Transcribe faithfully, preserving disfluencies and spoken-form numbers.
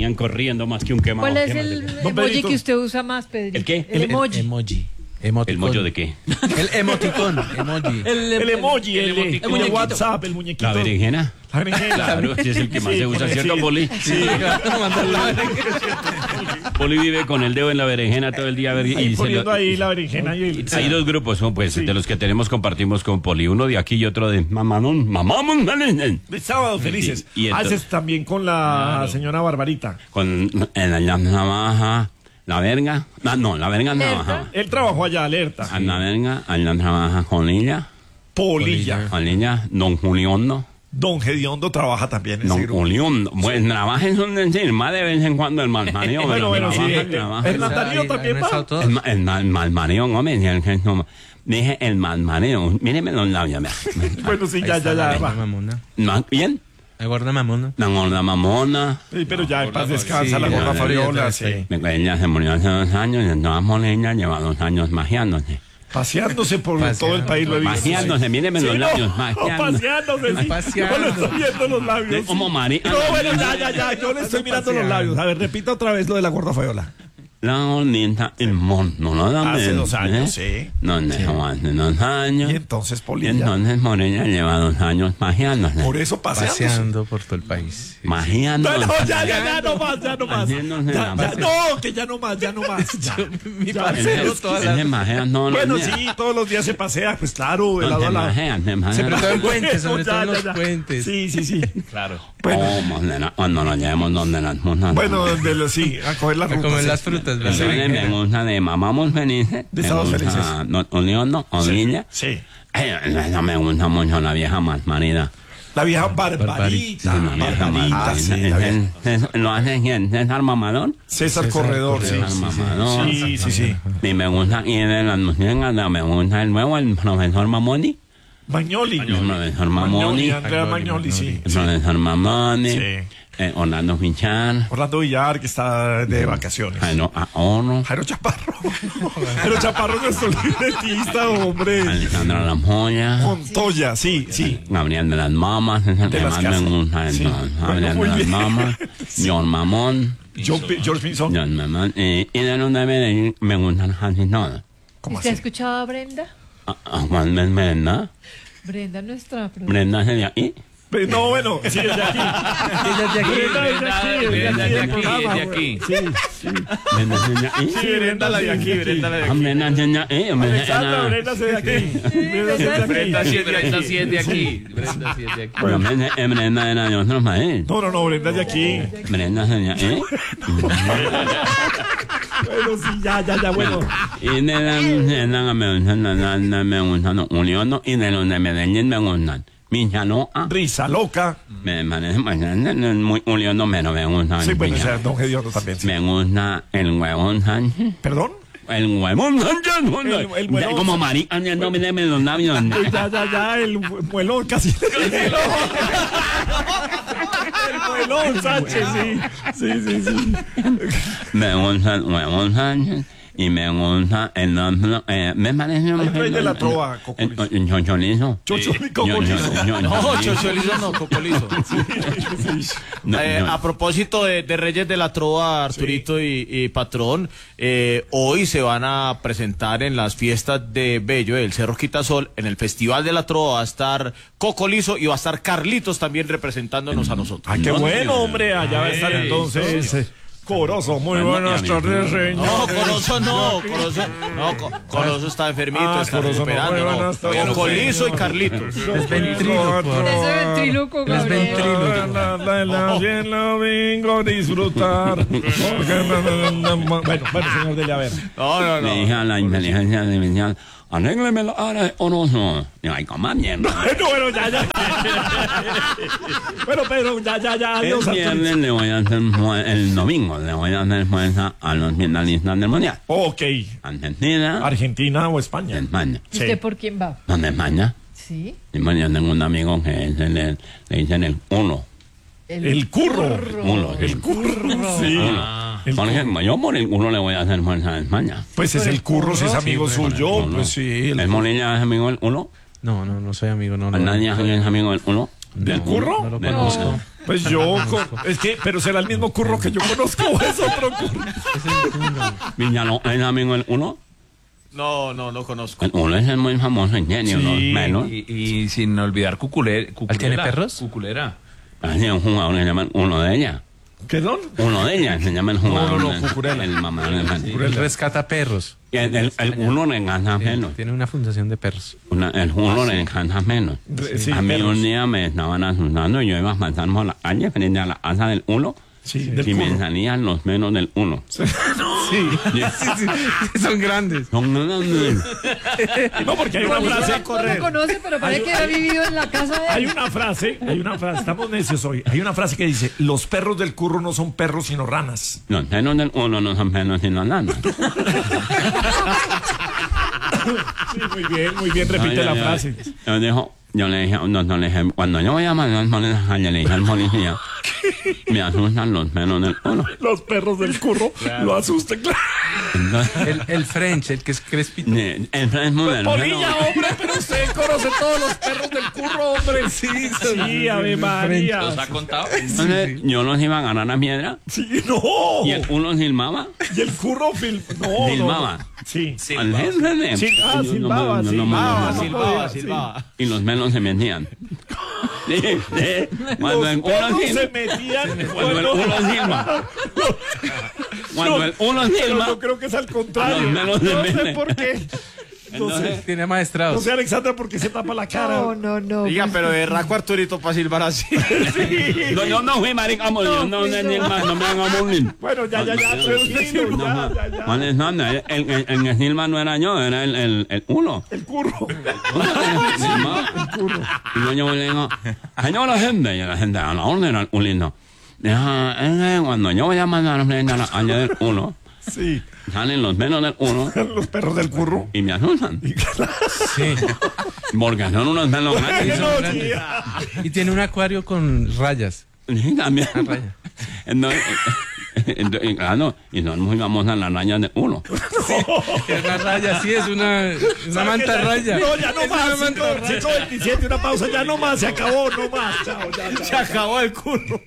venían corriendo más que un quemado. ¿Cuál es ¿Qué el más? emoji Pedrito. que usted usa más, Pedrito? ¿El qué? El, El- emoji. El emoji. ¿El Emoticón. mollo de qué? El emoticón. Emoji. El emoji, el, el, el, muñequito. WhatsApp, el muñequito. ¿La berenjena? La berenjena. Claro, ese es el que más Sí, se usa, sí, ¿cierto, sí. Poli? Sí, Poli vive con el dedo en la berenjena todo el día. a ver, ahí y se poniendo lo- ahí la berenjena y el... Hay dos grupos, ¿no? Pues Sí. de los que tenemos compartimos con Poli, uno de aquí y otro de mamamón, mamamón, De sábado felices. Y- y entonces- Haces también con la señora Barbarita. con en la, la navaja, la verga, no, no, la verga ¿Alerta? navaja, Él trabajó allá, alerta. a la verga, a la trabaja con ella, Polilla. con ella, don Juliondo, Don Gediondo trabaja también en ese don grupo. Juliondo, pues trabaja es un decir, más de vez en cuando el mal mareo, Bueno, bueno, sí. trabaja, eh, trabaja. Hernán Darío Ahí- también ahí va. han estado todos. El, ma- el mal, mal mareo, hombre, el que no- dije el mal mareo, míreme los labios, vea. Bueno, sí, Ahí ya, está ya, la ya. gorda va. mamona. ¿No? ¿Bien? La gorda mamona. La gorda mamona. Sí, pero ya en paz descansa Sí, la gorda ya, Fabiola, ya, sí. ya, Ella se murió hace dos años y en todas Molina lleva dos años magiándose. Paseándose por Paseando. todo el país, lo he visto. Magiándose, míreme Sí, los no, labios, no, magiando. paseándose, sí. Paseando. Yo le estoy viendo los labios. Como Mari. No, bueno, ya, ya, ya. Yo le estoy mirando los labios. A ver, repita otra vez lo de la gorda Fabiola. La gordita, el mono, ¿no? ¿Dónde? Hace dos años, ¿Eh? sí. ¿Dónde? No, hace dos años. Y entonces Y Polilla. entonces Morena lleva dos años magiándose. Por eso paseándose. Paseando por todo el país. Sí, Magiándose. No, no, ya, ya, ya, no más, ya no más. Haciéndose Ya, la- ya, no, que ya no más, ya no más. Ya. Mi Ya, parcero sí, todas Él se las... majea todos los Bueno, días. sí, todos los días se pasea, pues claro, de No, lado se a lado. majea, se majea. Sobre todo en Bueno, puentes, sobre ya, todo en ya, los ya. puentes. Sí, sí, sí. Claro. Oh, Morena, cuando lo llevemos donde las monas. Bueno, de los, sí, a coger las A frutas. comer sí. las frutas, ¿verdad? Entonces me gusta de mamamos felices. De me sábados gusta felices. no- Oliondo, Olilla. Sí. Eh, no me gusta mucho la vieja más marida. La vieja Barbarita. La vieja más Barbarita, marida. sí, la vieja. César- ¿Lo hace quién? ¿César Mamadón? César César Corredor, sí. Corredor, Sí, Mamadón. sí, sí, sí. Y me gusta, y de las muñecas, me gusta el nuevo, el profesor Mamoni. Magnoli. El profesor Magnoli, Mamoni. Andrea Magnoli, Magnoli, sí. El profesor Mamoni. Sí. eh, Orlando Fichar. Orlando Villar, que está de vacaciones. Jairo Ahorro. Jairo Chaparro. Jairo Chaparro es nuestro libretista, hombre. Alejandra Lampolla. Montoya, sí, sí. Gabriel de las Mamas. Es el De que las más me casas. gusta. Sí. entonces, Bueno, Gabriel muy de las bien. Mamas. John Mamón. John P- George Pinson. John Mamón. eh, y de los de Medellín me gustan casi todos. ¿Cómo ¿Usted ha así? escuchado a Brenda? ¿A a Juan es Brenda? Brenda, nuestra productora. Brenda sería ahí. Pero no, bueno, sí, desde aquí. Desde aquí. Brenda es de aquí, es de aquí del programa, de güey. aquí. Sí, sí. Brenda sería ahí. Sí, Brenda la de aquí, Brenda la de Ah, aquí. Brenda sería ahí. hombre, Alexandra, era- Brenda se de aquí. Brenda se de aquí. Brenda sí es de aquí. Brenda sí es de aquí. Brenda sí es de aquí. Pero Brenda eh, Brenda era de otro país. No, no, no, Brenda es de aquí. Brenda sería ahí. Bueno, sí, ya, ya, ya, bueno. Y de la Luciana me gustan, la- la- la- me gustan los Uliondo, y de los de Medellín me gustan. Michanoa. Risa loca. Me parece bastante, no es muy Uliondo, pero me gusta. Sí, el bueno, Villa. ese Don Gediondo también. Sí. Me gusta el huevón Sánchez. ¿Perdón? El huevón Sánchez. El- el huevón Como marica, no me den los labios. Ya, ya, ya, el muelón casi. El muelón Sánchez, sí. Sí, sí, sí. Me gusta el huevón Sánchez. Y me gusta el otro, eh, me parece... El rey de la trova, Cocolizo. El, el chocholizo. Chocholi- Cocolizo. No, Chocholizo no, Cocolizo. No, Eh, no. a propósito de, de Reyes de la Trova, Arturito y, y Patrón, eh, hoy se van a presentar en las fiestas de Bello, del Cerro Quitasol, en el Festival de la Trova va a estar Cocolizo y va a estar Carlitos también representándonos a nosotros. Ah, qué No, bueno, sí. hombre. Allá va a estar entonces. eh, Corozo, muy buenas tardes, señor. No, Corozo no, Corozo, no, Co- Corozo está enfermito, Ah, está Corozo no, recuperando, muy no. buenas tardes. Cocolizo y Carlitos. Es ventrílocuo. Ese ventríloco, Es Gabriel. ventríloco. La, la, la, bien lo vengo a disfrutar. Bueno, bueno, señor Dele, a ver. No, no, Le no. dije a la inteligencia artificial, arrégleme la hora de Orozo. Y ay, coma mierda. Bueno, bueno, ya, ya. Bueno, Pedro, ya, ya, ya. El Adiós, Arturito. viernes le voy a hacer, fue- el domingo le voy a hacer fuerza a los finalistas del Mundial. Ok. Argentina ¿Argentina o y España? España. ¿Y usted por quién va? ¿Dónde España? Sí. Y bueno, yo tengo un amigo que es el, el- le dicen el uno. El curro. Uno. El curro, sí. El Porque yo por el uno le voy a hacer fuerza a España. Pues es el curro, si es amigo suyo, Uno. pues sí. ¿El El... Molina es amigo del uno? No, no, no soy amigo, no. no. ¿Nadie es amigo del uno? ¿Del curro? No lo Del conozco. uno. Pues yo, con- es que, pero será el mismo curro que yo conozco o es otro curro. Villano, ¿es amigo el uno? No, no, no conozco. El uno es el muy famoso ingenio, Sí. los menos. Y, y sin olvidar Cuculera. ¿Él tiene perros? Cuculera. Así un jugador que se llama uno de ellas. ¿Perdón? Uno de ellas se llama el jugador. no, no, Cucurella. El mamá del man. Él rescata perros. Y el, el, el uno le encanta menos. Tiene una fundación de perros. Una- el uno le encanta menos. Re- sí, a mí perros. un día me estaban asustando y yo iba pasando por la calle frente a la casa del uno. Sí, del y me curro. salían los menos del uno. Sí. Son grandes. Son grandes. No, porque hay una No frase. lo conoce, pero parece que ha vivido en la casa de Hay él. una frase, hay una frase, estamos necios hoy. Hay una frase que dice: los perros del curro no son perros, sino ranas. Los menos del uno no son menos sino lanas. Sí, muy bien, muy bien, repite la frase. Yo, dijo, yo le dije a un doctor, le dije, cuando yo voy a mandar por esa calle, le dije al policía, me asustan los menos del uno. Los perros del curro lo asustan, claro. Entonces, El, el French, el que es crespito. eh, el French Model, Polilla, pero- hombre, pero usted conoce todos los perros del curro, hombre. Sí, sí, Ave María. ¿Los ha contado? Entonces, yo los iba a agarrar a piedra Sí, no. y el uno silbaba. Y el curro film... No, Silbaba. no. Sí. Al jefe, Sí, ah, yo no- silbaba, no- no- silbaba, no- no- Silbaba, podía, silbaba. Y los menos se metían. Sí, sí. Cuando Los el uno perros se silba. metían Cuando el uno silba. Cuando el uno Pero silba. yo creo que es al contrario. Los menos se No sé meten. por qué. No sé. Tiene No maestrados. sé, Alexandra, por qué se tapa la cara. No, no, no. Diga, pero de raco Arturito para silbar así. No, yo no fui marica, amor, yo no pues sé no. ni más, no me hagan bullying. Bueno, ya, ya, ya, tranquilo, No, ya, no. ya, ya. ¿Cuál es Sandra? El, el, el, el que silba no era yo, era el, el, el uno. El curro. Y yo, yo le digo, señor la gente, y la gente a la orden al ulino. Deja, eh, cuando yo voy a mandar a frente a la calle del uno, Sí. salen los menos del uno Los perros del curro. y me asustan. Sí. Porque son unos menos grandes. No, grandes. tía. Y tiene un acuario con rayas. Sí, también. raya. Entonces, eh, entonces, claro, y son muy famosas las rayas de uno. Es una raya, sí, es una, una manta raya. No, ya no Es más. una manta raya. cinco veintisiete, una pausa, ya no más, se acabó, no más. Chao, ya, ya. Se acabó el curro.